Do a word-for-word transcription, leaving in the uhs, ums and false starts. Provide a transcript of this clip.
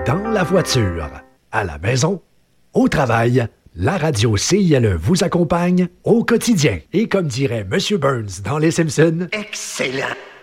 dans la voiture, à la maison, au travail, la radio C I L E vous accompagne au quotidien. Et comme dirait M. Burns dans Les Simpsons, excellent!